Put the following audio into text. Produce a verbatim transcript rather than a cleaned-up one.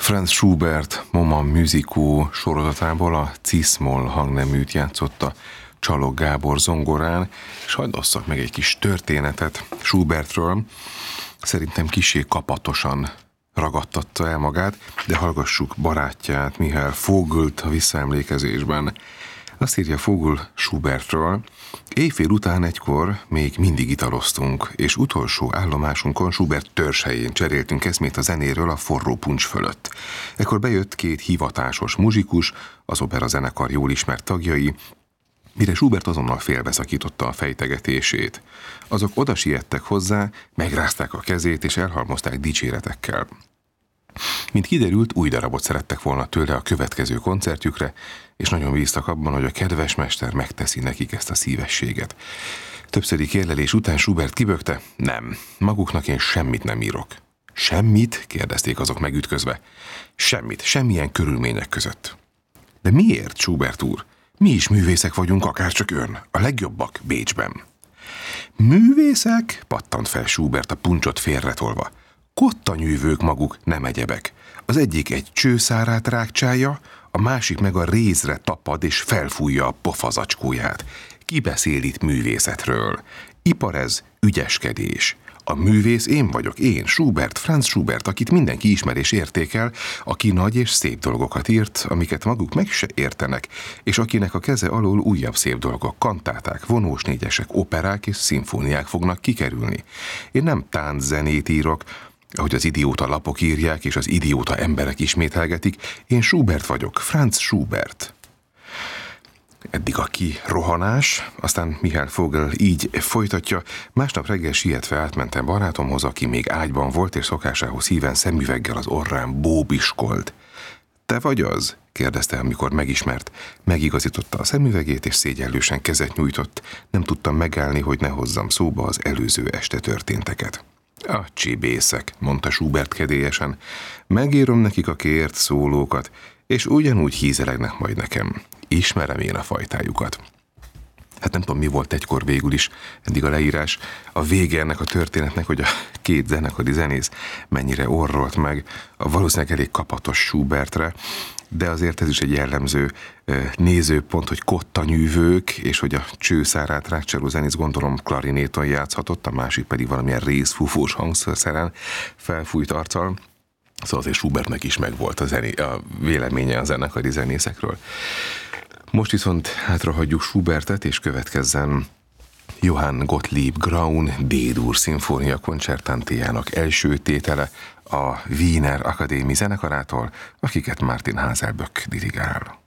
Franz Schubert Moment Musicaux sorozatából a cisz-moll hangneműt játszotta Csalog Gábor zongorán, és hadd osszak meg egy kis történetet Schubertről. Szerintem kissé kapatosan ragadtatta el magát, de hallgassuk barátját, Michael Vogelt a visszaemlékezésben. Azt írja Vogel Schubertről: éjfél után egykor még mindig italoztunk, és utolsó állomásunkon Schubert törzshelyén cseréltünk eszmét a zenéről a forró puncs fölött. Ekkor bejött két hivatásos muzsikus, az opera zenekar jól ismert tagjai, mire Schubert azonnal félbeszakította a fejtegetését. Azok oda siettek hozzá, megrázták a kezét és elhalmozták dicséretekkel. Mint kiderült, új darabot szerettek volna tőle a következő koncertjükre, és nagyon bíztak abban, hogy a kedves mester megteszi nekik ezt a szívességet. Többszöri kérlelés után Schubert kibökte: nem, maguknak én semmit nem írok. Semmit? Kérdezték azok megütközve. Semmit, semmilyen körülmények között. De miért, Schubert úr? Mi is művészek vagyunk, akárcsak ön, a legjobbak Bécsben. Művészek? Pattant fel Schubert a puncsot félretolva. Kottanyűvők maguk, nem egyebek. Az egyik egy csőszárát rákcsálja, a másik meg a rézre tapad és felfújja a pofazacskóját. Ki beszél itt művészetről? Ipar ez, ügyeskedés. A művész én vagyok, én, Schubert, Franz Schubert, akit mindenki ismer és értékel, aki nagy és szép dolgokat írt, amiket maguk meg se értenek, és akinek a keze alól újabb szép dolgok, kantáták, vonós négyesek, operák és szimfóniák fognak kikerülni. Én nem tánczenét írok, ahogy az idióta lapok írják, és az idióta emberek ismételgetik. Én Schubert vagyok, Franz Schubert. Eddig a kirohanás, aztán Michael Vogel így folytatja: másnap reggel sietve átmentem barátomhoz, aki még ágyban volt, és szokásához híven szemüveggel az orrán bóbiskolt. Te vagy az? Kérdezte, amikor megismert. Megigazította a szemüvegét, és szégyellősen kezet nyújtott. Nem tudtam megállni, hogy ne hozzam szóba az előző este történteket. A csibészek, mondta Schubert kedélyesen. Megírom nekik a kért szólókat, és ugyanúgy hízelegnek majd nekem. Ismerem én a fajtájukat. Hát nem tudom, mi volt egykor végül is eddig a leírás. A vége ennek a történetnek, hogy a két zenekari zenész mennyire orrolt meg a valószínűleg elég kapatos Schubertre, de azért ez is egy jellemző nézőpont, hogy kottanyűvők, és hogy a csőszárát rákcsáló zenész gondolom klarinéton játszhatott, a másik pedig valamilyen rézfúfós hangszeren felfújt arccal. Szóval azért Schubertnek is megvolt a, zené, a véleménye a zenekari zenészekről. Most viszont hátrahagyjuk Schubertet, és következzen Johann Gottlieb Graun D-dur szimfónia koncertantéjának első tétele a Wiener Akadémie zenekarától, akiket Martin Haselböck dirigál.